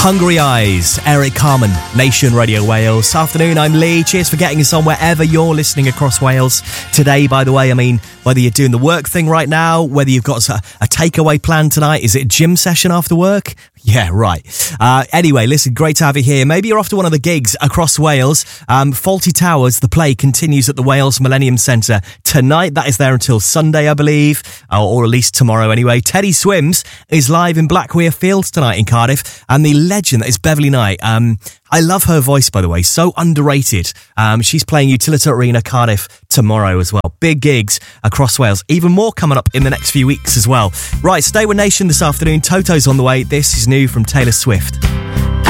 Hungry Eyes, Eric Carmen, Nation Radio Wales. This afternoon, I'm Lee. Cheers for getting us on wherever you're listening across Wales. Today, by the way, I mean, whether you're doing the work thing right now, whether you've got a takeaway plan tonight, is it a gym session after work? Yeah, right. Anyway, listen, great to have you here. Maybe you're off to one of the gigs across Wales. Fawlty Towers, the play continues at the Wales Millennium Centre tonight. That is there until Sunday, I believe, or at least tomorrow anyway. Teddy Swims is live in Blackweir Fields tonight in Cardiff, and the legend that is Beverly Knight. I love her voice, by the way, so underrated. She's playing Utilita Arena, Cardiff tomorrow as well. Big gigs across Wales. Even more coming up in the next few weeks as well. Right, stay with Nation this afternoon. Toto's on the way. This is new from Taylor Swift.